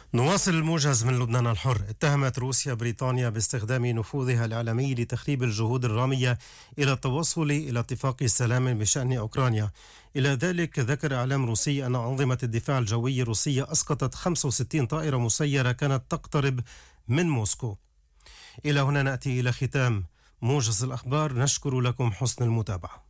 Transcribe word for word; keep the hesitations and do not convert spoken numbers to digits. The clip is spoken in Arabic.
نواصل الموجز من لبنان الحر. اتهمت روسيا بريطانيا باستخدام نفوذها الإعلامي لتخريب الجهود الرامية إلى التوصل إلى اتفاق سلام بشأن أوكرانيا. إلى ذلك ذكر إعلام روسي أن أنظمة الدفاع الجوي الروسية أسقطت خمسة وستين طائرة مسيرة كانت تقترب من موسكو. إلى هنا نأتي إلى ختام موجز الأخبار، نشكر لكم حسن المتابعة.